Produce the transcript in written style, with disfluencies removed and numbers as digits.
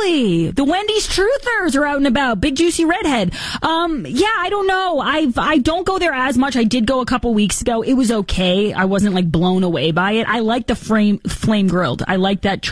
Exactly. The Wendy's truthers are out and about. Big juicy redhead. Yeah, I don't know. I don't go there as much. I did go a couple weeks ago. It was okay. I wasn't like blown away by it. I like the flame grilled. I like that